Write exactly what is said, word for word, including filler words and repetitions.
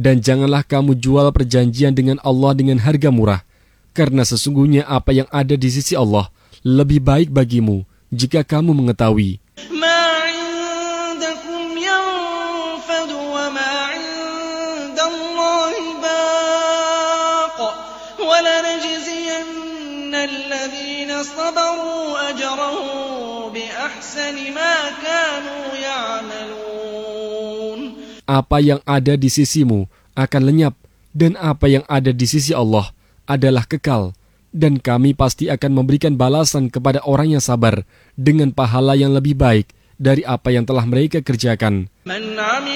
Dan janganlah kamu jual perjanjian dengan Allah dengan harga murah, karena sesungguhnya apa yang ada di sisi Allah lebih baik bagimu jika kamu mengetahui. Apa yang ada di sisimu akan lenyap, dan apa yang ada di sisi Allah adalah kekal. Dan kami pasti akan memberikan balasan kepada orang yang sabar dengan pahala yang lebih baik dari apa yang telah mereka kerjakan.